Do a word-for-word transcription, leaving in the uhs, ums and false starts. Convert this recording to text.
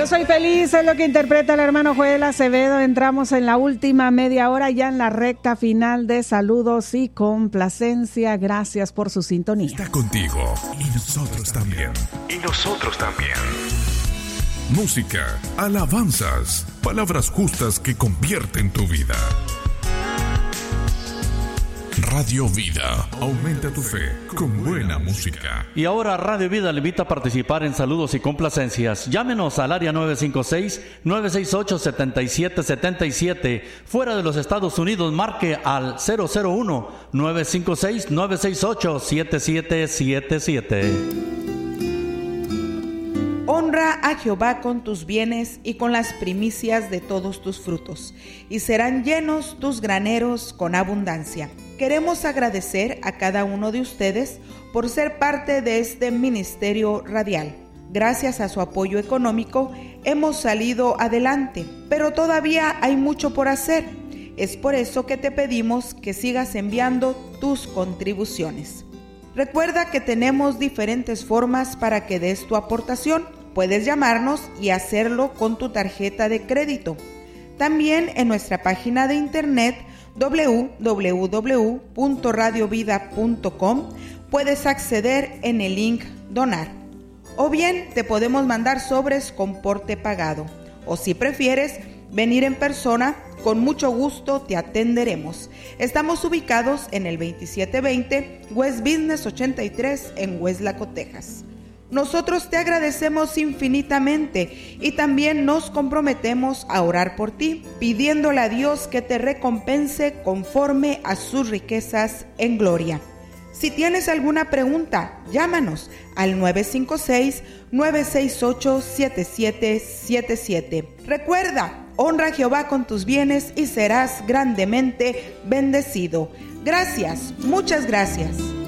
Yo soy feliz, es lo que interpreta el hermano Joel Acevedo. Entramos en la última media hora, ya en la recta final de saludos y complacencia. Gracias por su sintonía. Está contigo y nosotros también. Y nosotros también. Música, alabanzas, palabras justas que convierten tu vida. Radio Vida, aumenta tu fe con buena música. Y ahora Radio Vida le invita a participar en saludos y complacencias. Llámenos al área nueve cinco seis, nueve seis ocho, siete siete siete siete. Fuera de los Estados Unidos, marque al cero cero uno, nueve cinco seis, nueve seis ocho, siete siete siete siete. Honra a Jehová con tus bienes y con las primicias de todos tus frutos, y serán llenos tus graneros con abundancia. Queremos agradecer a cada uno de ustedes por ser parte de este ministerio radial. Gracias a su apoyo económico hemos salido adelante, pero todavía hay mucho por hacer. Es por eso que te pedimos que sigas enviando tus contribuciones. Recuerda que tenemos diferentes formas para que des tu aportación. Puedes llamarnos y hacerlo con tu tarjeta de crédito. También en nuestra página de internet doble u doble u doble u punto radio vida punto com puedes acceder en el link Donar. O bien te podemos mandar sobres con porte pagado. O si prefieres venir en persona, con mucho gusto te atenderemos. Estamos ubicados en el veintisiete veinte West Business ochenta y tres en Weslaco, Texas. Nosotros te agradecemos infinitamente y también nos comprometemos a orar por ti, pidiéndole a Dios que te recompense conforme a sus riquezas en gloria. Si tienes alguna pregunta, llámanos al nueve cinco seis, nueve seis ocho, siete siete siete siete. Recuerda, honra a Jehová con tus bienes y serás grandemente bendecido. Gracias, muchas gracias.